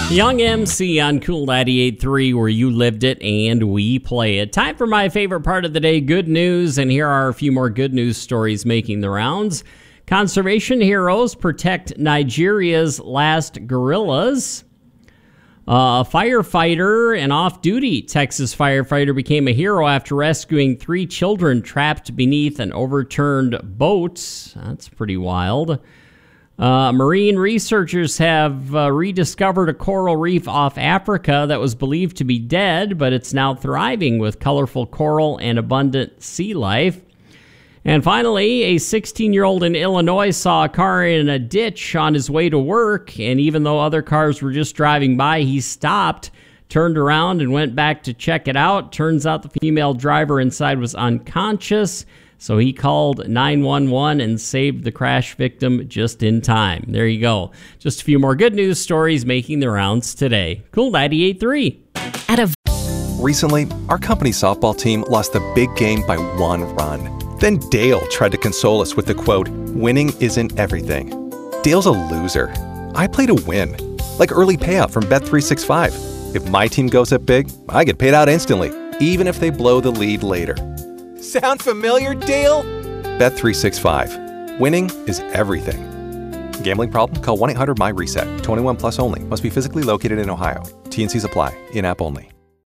Young MC on Cool 98.3, where you lived it and we play it. Time for my favorite part of the day, good news, and here are a few more good news stories making the rounds. Conservation heroes protect Nigeria's last gorillas. A firefighter, an off-duty Texas firefighter, became a hero after rescuing 3 children trapped beneath an overturned boat. That's pretty wild. Marine researchers have rediscovered a coral reef off Africa that was believed to be dead, but it's now thriving with colorful coral and abundant sea life. And finally, a 16-year-old in Illinois saw a car in a ditch on his way to work, and even though other cars were just driving by, he stopped, turned around, and went back to check it out. Turns out the female driver inside was unconscious, so he called 911 and saved the crash victim just in time. There you go. Just a few more good news stories making the rounds today. Cool 98.3. Recently, our company softball team lost the big game by 1 run. Then Dale tried to console us with the quote, "Winning isn't everything." Dale's a loser. I play to win, like early payout from Bet365. If my team goes up big, I get paid out instantly, even if they blow the lead later. Sound familiar, Dale? Bet365. Winning is everything. Gambling problem? Call 1-800-MY-RESET. 21 plus only. Must be physically located in Ohio. T&Cs apply. In-app only.